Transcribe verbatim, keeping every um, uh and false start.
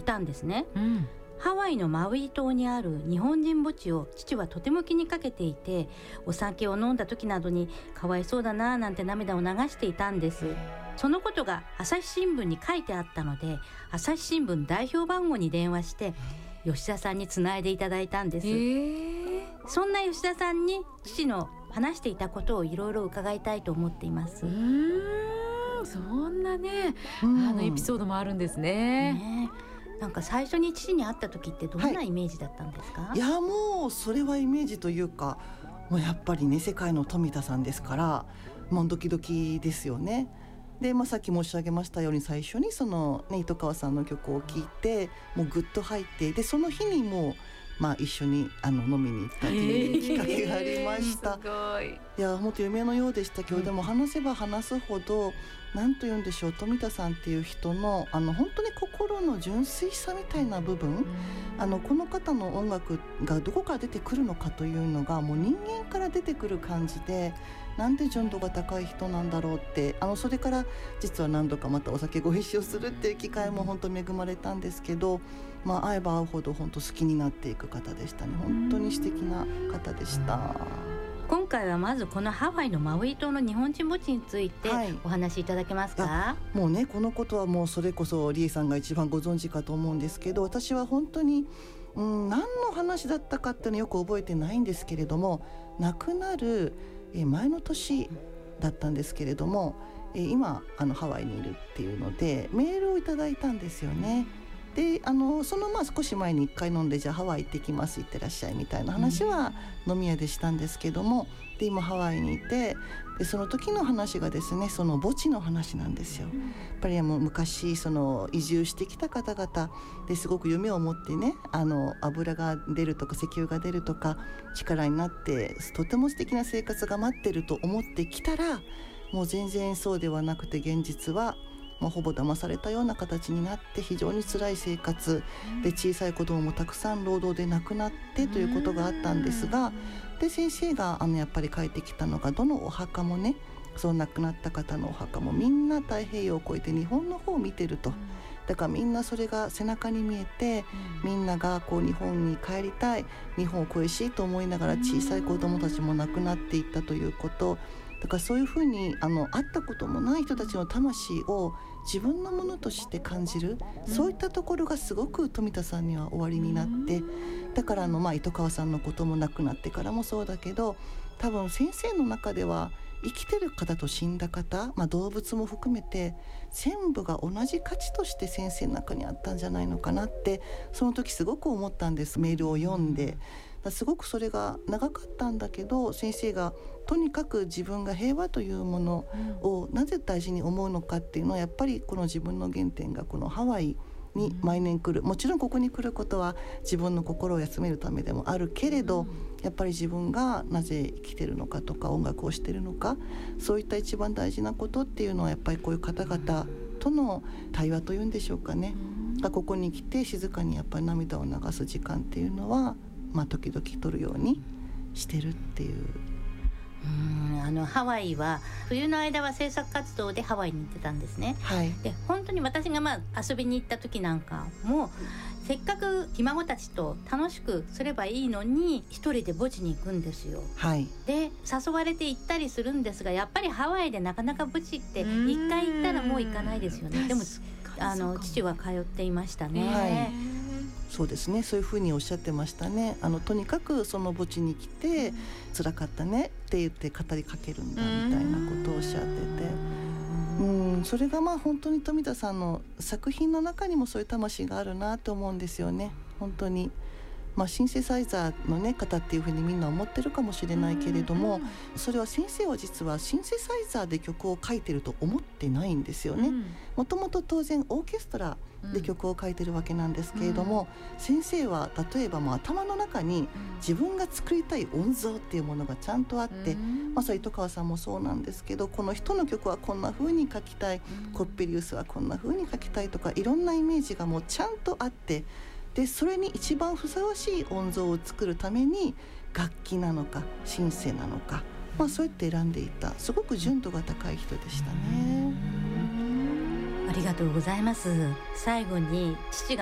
たんですね、 うん、 ハワイのマウイ島にある日本人墓地を父はとても気にかけていて、お酒を飲んだ時などにかわいそうだななんて涙を流していたんです。そのことが朝日新聞に書いてあったので、朝日新聞代表番号に電話して吉田さんにつないでいただいたんです、 えー、 そんな吉田さんに父の話していたことをいろいろ伺いたいと思っています。 うーん、そんなね、うん、あのエピソードもあるんですね。 ね、なんか最初に父に会った時ってどんなイメージだったんですか？ はい、いやもうそれはイメージというか、もうやっぱりね世界の富田さんですから、もうドキドキですよね。で、まあ、さっき申し上げましたように最初にその、ね、糸川さんの曲を聴いてもうグッと入って、でその日にもう、まあ、一緒にあの飲みに行ったというきっかけがありました、 えー、すごい。 いや本当夢のようでしたけど、うん、でも話せば話すほど何と言うんでしょう、富田さんっていう人のあの本当に心の純粋さみたいな部分、うん、あのこの方の音楽がどこから出てくるのかというのがもう人間から出てくる感じで、なんで純度が高い人なんだろうって、あのそれから実は何度かまたお酒ご一緒するっていう機会も本当に恵まれたんですけど、まあ、会えば会うほど本当好きになっていく方でしたね。本当に素敵な方でした。 今回はまずこのハワイのマウイ島の日本人墓地についてお話しいただけますか？ はい、もうねこのことはもうそれこそリエさんが一番ご存知かと思うんですけど、私は本当に、うん、何の話だったかっていうのよく覚えてないんですけれども、亡くなる前の年だったんですけれども、今あのハワイにいるっていうのでメールをいただいたんですよね。であのそのまあ少し前にいっかい飲んで、じゃあハワイ行ってきます、行ってらっしゃいみたいな話は飲み屋でしたんですけども、で今ハワイにいて、でその時の話がですね、その墓地の話なんですよ。やっぱりもう昔その移住してきた方々ですごく夢を持ってね、あの油が出るとか石油が出るとか力になってとても素敵な生活が待ってると思ってきたら、もう全然そうではなくて、現実はもうほぼ騙されたような形になって非常に辛い生活で、小さい子供もたくさん労働で亡くなってということがあったんですが、で先生があのやっぱり書いてきたのが、どのお墓もね、そう亡くなった方のお墓もみんな太平洋を越えて日本の方を見てると。だからみんなそれが背中に見えて、みんながこう日本に帰りたい、日本を恋しいと思いながら小さい子供たちも亡くなっていったということ。だからそういうふうにあの会ったこともない人たちの魂を自分のものとして感じる、そういったところがすごく富田さんにはおありになって、だからあの、まあ、糸川さんのことも亡くなってからもそうだけど、多分先生の中では生きてる方と死んだ方、まあ、動物も含めて全部が同じ価値として先生の中にあったんじゃないのかなって、その時すごく思ったんです。メールを読んで、すごくそれが長かったんだけど、先生がとにかく自分が平和というものをなぜ大事に思うのかっていうのは、やっぱりこの自分の原点がこのハワイに毎年来る、もちろんここに来ることは自分の心を休めるためでもあるけれど、やっぱり自分がなぜ生きてるのかとか音楽をしてるのか、そういった一番大事なことっていうのはやっぱりこういう方々との対話というんでしょうかね、ここに来て静かにやっぱり涙を流す時間っていうのは、まあ、時々取るようにしてるっていう。 うーん、あのハワイは冬の間は制作活動でハワイに行ってたんですね、 はい、 で本当に私がまあ遊びに行った時なんかも、せっかくひ孫たちと楽しくすればいいのに一人で墓地に行くんですよ、 はい、 で誘われて行ったりするんですが、やっぱりハワイでなかなか墓地って一回行ったらもう行かないですよね。でもあの父は通っていましたね、 はい、そうですね、そういうふうにおっしゃってましたね。あのとにかくその墓地に来て、うん、辛かったねって言って語りかけるんだみたいなことをおっしゃってて、うん、それがまあ本当に富田さんの作品の中にもそういう魂があるなと思うんですよね。本当にまあ、シンセサイザーの、ね、方っていうふうにみんな思ってるかもしれないけれども、それは先生は実はシンセサイザーで曲を書いてると思ってないんですよね。もともと当然オーケストラで曲を書いてるわけなんですけれども、うん、先生は例えばもう頭の中に自分が作りたい音像っていうものがちゃんとあって、うん、まあ、それ糸川さんもそうなんですけど、この人の曲はこんな風に書きたい、うん、コッペリウスはこんな風に書きたいとか、いろんなイメージがもうちゃんとあって、でそれに一番ふさわしい音像を作るために楽器なのかシンセなのか、まあ、そうやって選んでいた、すごく純度が高い人でしたね。 ありがとうございます。最後に父が